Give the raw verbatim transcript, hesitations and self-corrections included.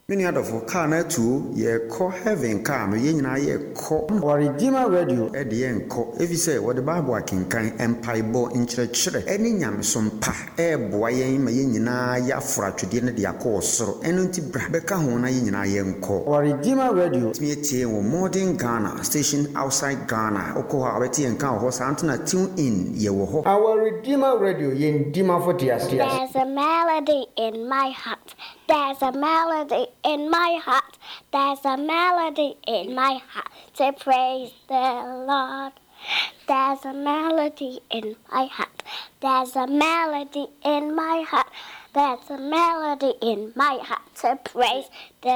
Many other for car na two ye call heaven car no yen na ye call or Redeemer Radio at the end call. If you say what the Bible can kind empire bo in church, any yam some pa air boy ma yen na ya fra to the end of call so and to Brabeca hona yen na yen call or Redeemer Radio. Me tea or modern Ghana station outside Ghana. Oko Hawati and Cow horse Antona tune in ye wo. Our Redeemer Radio yen Dima for There's a melody in my heart. There's a melody in my heart. There's a melody in my heart to praise the Lord. There's a melody in my heart. There's a melody in my heart. There's a melody in my heart to praise the